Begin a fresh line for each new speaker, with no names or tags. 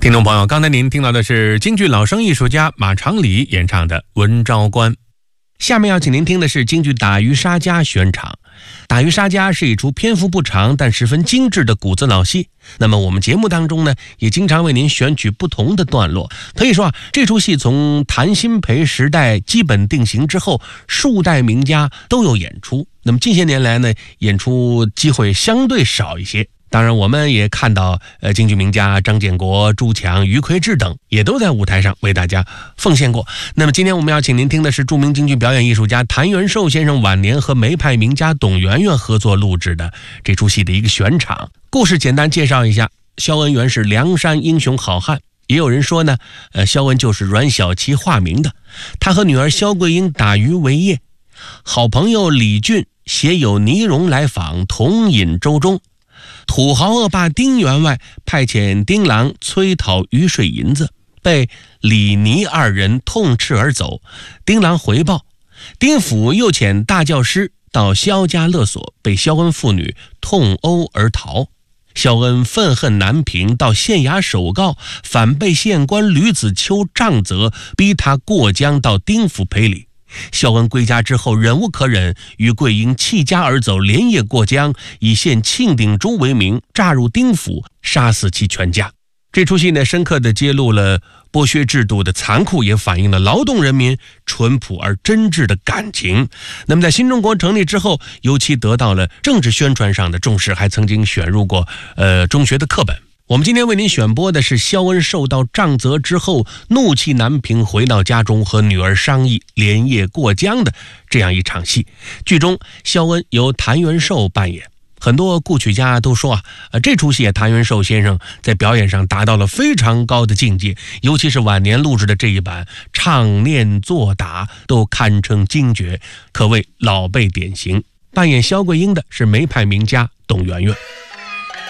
听众朋友，刚才您听到的是京剧老生艺术家马长礼演唱的《文昭关》。下面要请您听的是京剧《打渔杀家》选场。《打渔杀家》是一出篇幅不长但十分精致的古字老戏。那么我们节目当中呢，也经常为您选取不同的段落。可以说这出戏从谭鑫培时代基本定型之后，数代名家都有演出。那么近些年来呢，演出机会相对少一些。当然我们也看到京剧名家张建国、朱强、于魁智等也都在舞台上为大家奉献过。那么今天我们要请您听的是著名京剧表演艺术家谭元寿先生晚年和梅派名家董媛媛合作录制的这出戏的一个选场。故事简单介绍一下，萧恩原是梁山英雄好汉，也有人说呢，萧恩就是阮小七化名的。他和女儿萧桂英打鱼为业，好朋友李俊携有倪荣来访，同饮粥中。土豪恶霸丁员外派遣丁郎催讨鱼水银子，被李倪二人痛斥而走。丁郎回报，丁府又遣大教师到萧家勒索，被萧恩父女痛殴而逃。萧恩愤恨难平，到县衙首告，反被县官吕子秋杖责，逼他过江到丁府赔礼。萧恩归家之后忍无可忍，与桂英弃家而走，连夜过江，以献庆鼎珠为名，诈入丁府，杀死其全家。这出戏呢，深刻地揭露了剥削制度的残酷，也反映了劳动人民淳朴而真挚的感情。那么在新中国成立之后，尤其得到了政治宣传上的重视，还曾经选入过中学的课本。我们今天为您选播的是萧恩受到杖责之后怒气难平，回到家中和女儿商议连夜过江的这样一场戏。剧中萧恩由谭元寿扮演。很多故曲家都说这出戏谭元寿先生在表演上达到了非常高的境界，尤其是晚年录制的这一版，唱念做打都堪称精绝，可谓老辈典型。扮演萧桂英的是梅派名家董媛媛。